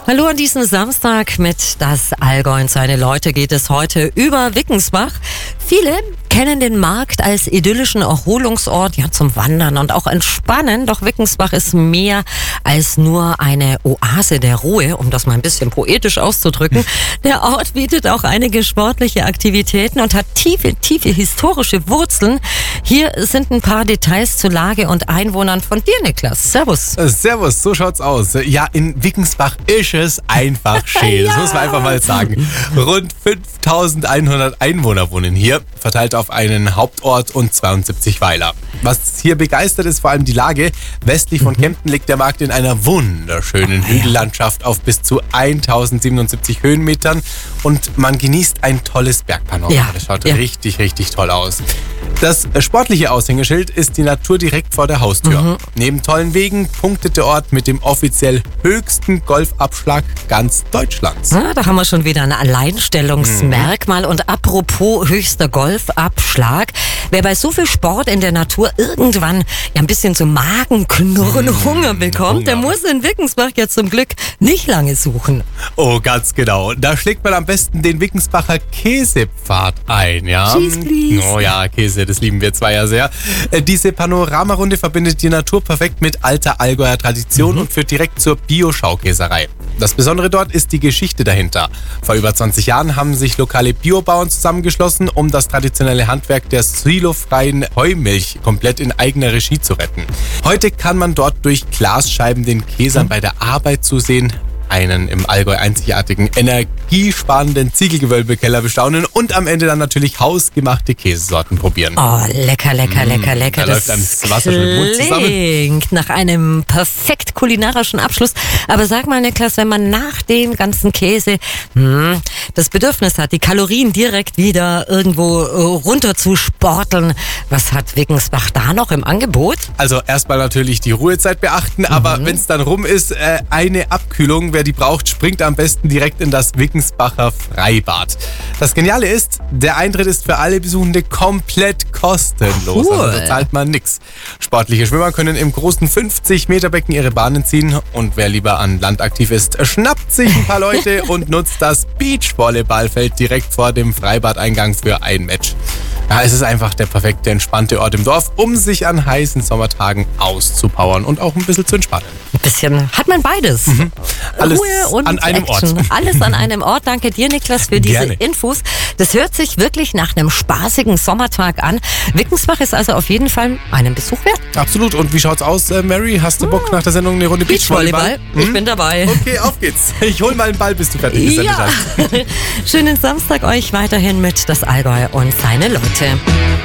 Hallo an diesem Samstag mit Das Allgäu und seine Leute geht es heute über Wickensbach. Viele kennen den Markt als idyllischen Erholungsort, ja, zum Wandern und auch Entspannen. Doch Wickensbach ist mehr als nur eine Oase der Ruhe, um das mal ein bisschen poetisch auszudrücken. Der Ort bietet auch einige sportliche Aktivitäten und hat tiefe historische Wurzeln. Hier sind ein paar Details zu Lage und Einwohnern von dir, Niklas. Servus. Servus, so schaut's aus. Ja, in Wickensbach ist es einfach schön. Das muss man einfach mal sagen. Rund 5100 Einwohner wohnen hier, verteilt auf einen Hauptort und 72 Weiler. Was hier begeistert, ist vor allem die Lage. Westlich von Kempten liegt der Markt in einer wunderschönen Hügellandschaft auf bis zu 1077 Höhenmetern und man genießt ein tolles Bergpanorama. Ja. Das schaut richtig toll aus. Das sportliche Aushängeschild ist die Natur direkt vor der Haustür. Neben tollen Wegen punktet der Ort mit dem offiziell höchsten Golfabschlag ganz Deutschlands. Ja, da haben wir schon wieder ein Alleinstellungsmerkmal. Und apropos höchster Golfabschlag, wer bei so viel Sport in der Natur irgendwann ja ein bisschen so Magenknurren, Hunger bekommt, der muss in Wickensbach jetzt zum Glück nicht lange suchen. Oh, ganz genau. Da schlägt man am besten den Wickensbacher Käsepfad ein, ja? Cheese, please. Oh ja, Käse, das lieben wir zwei ja sehr. Diese Panoramarunde verbindet die Natur perfekt mit alter Allgäuer Tradition und führt direkt zur Bio-Schaukäserei. Das Besondere dort ist die Geschichte dahinter. Vor über 20 Jahren haben sich lokale Biobauern zusammengeschlossen, um das traditionelle Handwerk der silofreien Heumilch komplett in eigener Regie zu retten. Heute kann man dort durch Glasscheiben den Käsern bei der Arbeit zusehen, einen im Allgäu einzigartigen, energiesparenden Ziegelgewölbekeller bestaunen und am Ende dann natürlich hausgemachte Käsesorten probieren. Oh, lecker. Da läuft einem das Wasser schon im Mund zusammen. Klingt nach einem perfekt kulinarischen Abschluss. Aber sag mal, Niklas, wenn man nach dem ganzen Käse das Bedürfnis hat, die Kalorien direkt wieder irgendwo runter zu sporteln, was hat Wickensbach da noch im Angebot? Also erstmal natürlich die Ruhezeit beachten, aber wenn es dann rum ist, eine Abkühlung, wer die braucht, springt am besten direkt in das Wickensbacher Freibad. Das Geniale ist, der Eintritt ist für alle Besuchende komplett kostenlos. Cool. Also da zahlt man nichts. Sportliche Schwimmer können im großen 50-Meter-Becken ihre Bahnen ziehen und wer lieber an Land aktiv ist, schnappt sich ein paar Leute und nutzt das Beachvolleyballfeld direkt vor dem Freibadeingang für ein Match. Ja, es ist einfach der perfekte, entspannte Ort im Dorf, um sich an heißen Sommertagen auszupowern und auch ein bisschen zu entspannen. Ein bisschen hat man beides. Alles Ruhe und an einem Action. Ort. Alles an einem Ort. Danke dir, Niklas, für diese Gerne. Infos. Das hört sich wirklich nach einem spaßigen Sommertag an. Wickensbach ist also auf jeden Fall einen Besuch wert. Absolut. Und wie schaut's aus, Mary? Hast du Bock nach der Sendung eine Runde Beachvolleyball? Ich bin dabei. Okay, auf geht's. Ich hol mal einen Ball, bis du fertig gesendet Ja. hast. Schönen Samstag euch weiterhin mit Das Allgäu und seine Leute.